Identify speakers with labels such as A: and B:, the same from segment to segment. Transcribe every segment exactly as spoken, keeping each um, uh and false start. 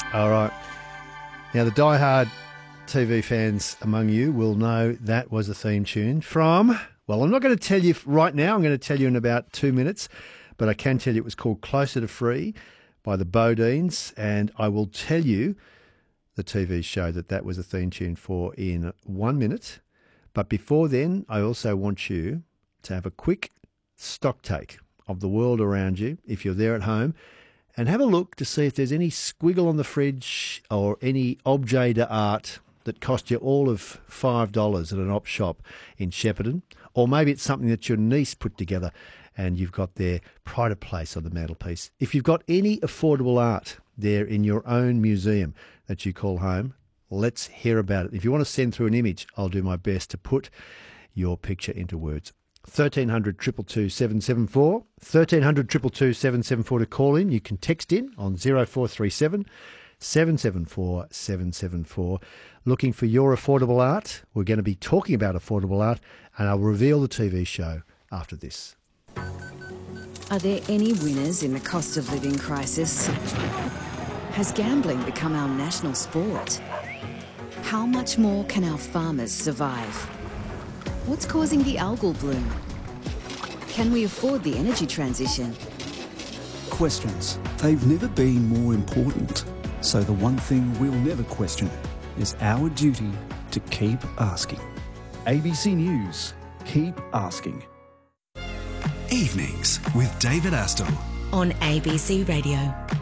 A: All right. Now, the diehard T V fans among you will know that was a theme tune from, well, I'm not going to tell you right now. I'm going to tell you in about two minutes, but I can tell you it was called Closer to Free by the Bodines, and I will tell you the T V show that that was a theme tune for in one minute. But before then, I also want you to have a quick stock take of the world around you, if you're there at home, and have a look to see if there's any squiggle on the fridge or any objet d'art that cost you all of five dollars at an op shop in Shepparton. Or maybe it's something that your niece put together and you've got their pride of place on the mantelpiece. If you've got any affordable art there in your own museum that you call home, let's hear about it. If you want to send through an image, I'll do my best to put your picture into words. thirteen hundred, two two two, seven seven four. thirteen hundred, two two two, seven seven four to call in. You can text in on zero four three seven, seven seven four, seven seven four. Looking for your affordable art. We're going to be talking about affordable art, and I'll reveal the T V show after this.
B: Are there any winners in the cost of living crisis? Has gambling become our national sport? How much more can our farmers survive? What's causing the algal bloom? Can we afford the energy transition?
C: Questions. They've never been more important. So the one thing we'll never question is our duty to keep asking. A B C News. Keep asking.
D: Evenings with David Astle
E: on A B C Radio.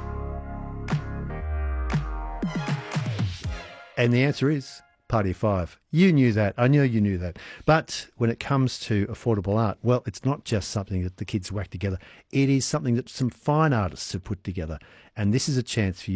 A: And the answer is Party of Five. You knew that. I know you knew that. But when it comes to affordable art, well, it's not just something that the kids whack together. It is something that some fine artists have put together. And this is a chance for you